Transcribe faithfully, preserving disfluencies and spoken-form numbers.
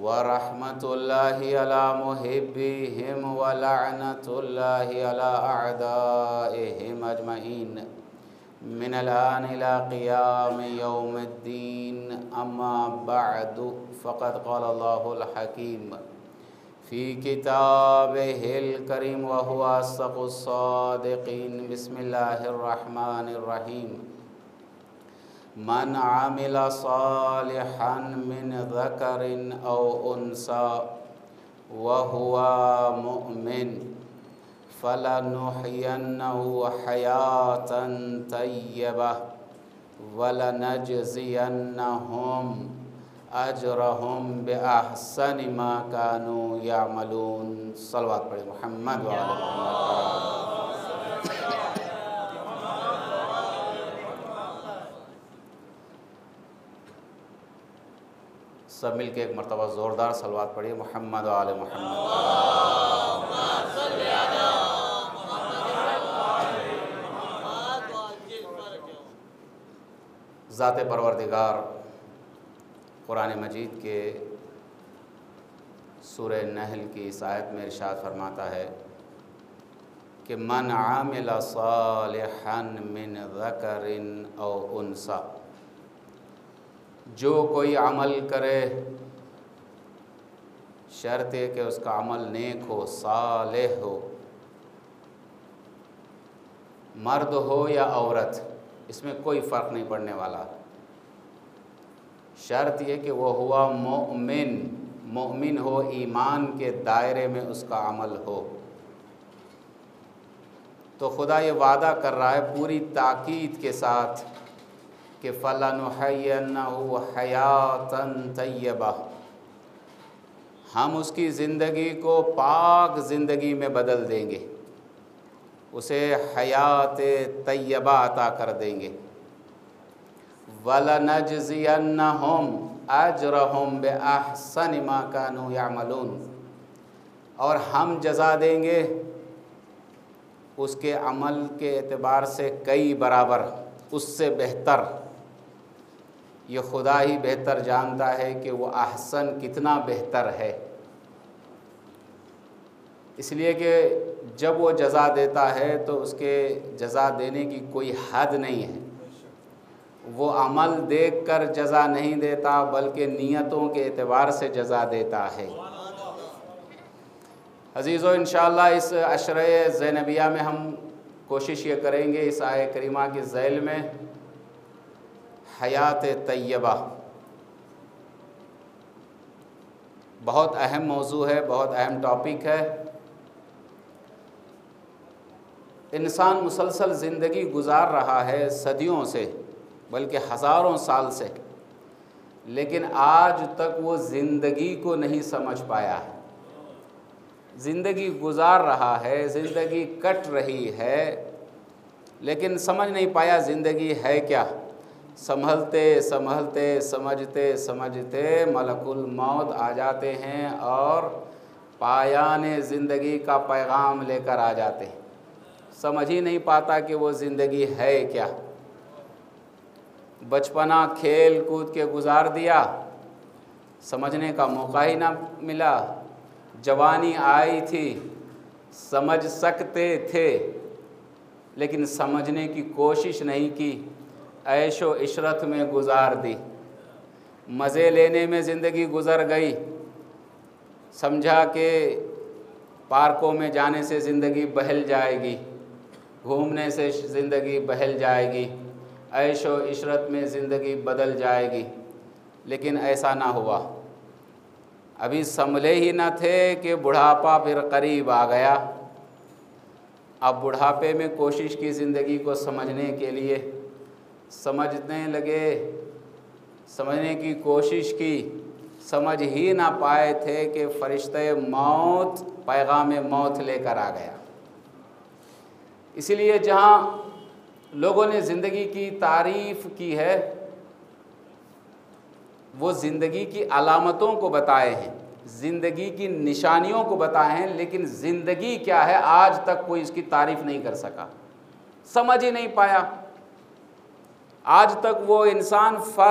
व रहमतुल्लाहि अला मुहिब्बिहिम व लअनतुल्लाहि अला अअदाइहिम अजमईन मिनल आन इला क़ियाम यौमिद्दीन अम्मा बअदु फ़क़द क़ाला अल्लाहुल हकीम फ़ी किताबिहिल करीम व हुवा अस्सक़ुस सादिक़ीन। बिस्मिल्लाहिर रहमानिर रहीम। मन आमिला सालिहन मिन ज़करिन औ उन्सा व हुवा मुअमिन फलनुहयिन्नहु हयातन तय्यबह वलनजज़ियन्नहुम अजरहुम बिअहसनि मा कानू यअमलून। सल्लल्लाहु अलैहि मुहम्मद व आले मुहम्मद। सब मिल के एक मरतबा ज़ोरदार सलवात पढ़िए, मुहम्मद व आले मुहम्मद। ज़ाते परवरदिगार कुरान मजीद के सूरह नहल की इस आयत में इरशाद फरमाता है कि मन आमिला सालिहन मिन ज़करिन औ उन्सा, जो कोई अमल करे, शर्त है कि उसका अमल नेक हो, सालेह हो, मर्द हो या औरत, इसमें कोई फ़र्क नहीं पड़ने वाला। शर्त यह कि वह हुआ मोमिन, मोमिन हो, ईमान के दायरे में उसका अमल हो। तो खुदा ये वादा कर रहा है पूरी ताकीद के साथ कि फलनुहयिन्नहु हयातन तय्यबा, हम उसकी ज़िंदगी को पाक ज़िंदगी में बदल देंगे, उसे हयात तय्यबा अता कर देंगे। वलनजज़ियन्नहुम अजरहुम बिअहसनि मा कानू यअमलून, और हम जज़ा देंगे उसके अमल के एतबार से कई बराबर, उससे बेहतर। ये खुदा ही बेहतर जानता है कि वो अहसन कितना बेहतर है। इसलिए कि जब वो जज़ा देता है तो उसके जज़ा देने की कोई हद नहीं है। वो अमल देखकर जज़ा नहीं देता, बल्कि नियतों के एतबार से जज़ा देता है। अज़ीज़ों, इंशाअल्लाह इस अशरे ज़ैनबिया में हम कोशिश ये करेंगे इस आय करीमा की ज़ैल में हयात तय्यबा। बहुत अहम मौजू है, बहुत अहम टॉपिक है। इंसान मुसलसल ज़िंदगी गुजार रहा है सदियों से, बल्कि हज़ारों साल से, लेकिन आज तक वो ज़िंदगी को नहीं समझ पाया है। ज़िंदगी गुजार रहा है, ज़िंदगी कट रही है, लेकिन समझ नहीं पाया ज़िंदगी है क्या। संभलते संभलते समझते समझते मलकुल मौत आ जाते हैं और पायान ज़िंदगी का पैगाम लेकर आ जाते हैं। समझ ही नहीं पाता कि वो ज़िंदगी है क्या। बचपना खेल कूद के गुजार दिया, समझने का मौका ही ना मिला। जवानी आई थी, समझ सकते थे, लेकिन समझने की कोशिश नहीं की, ऐशो इशरत में गुजार दी। मज़े लेने में ज़िंदगी गुज़र गई, समझा कि पार्कों में जाने से ज़िंदगी बहल जाएगी, घूमने से ज़िंदगी बहल जाएगी, ऐशो इशरत में ज़िंदगी बदल जाएगी, लेकिन ऐसा ना हुआ। अभी संभले ही न थे कि बुढ़ापा फिर करीब आ गया। अब बुढ़ापे में कोशिश की ज़िंदगी को समझने के लिए, समझने लगे, समझने की कोशिश की, समझ ही ना पाए थे कि फरिश्ते मौत पैगाम मौत लेकर आ गया। इसलिए जहाँ लोगों ने ज़िंदगी की तारीफ़ की है, वो ज़िंदगी की अलामतों को बताए हैं, ज़िंदगी की निशानियों को बताए हैं, लेकिन ज़िंदगी क्या है आज तक कोई इसकी तारीफ़ नहीं कर सका, समझ ही नहीं पाया। आज तक वो इंसान फर्क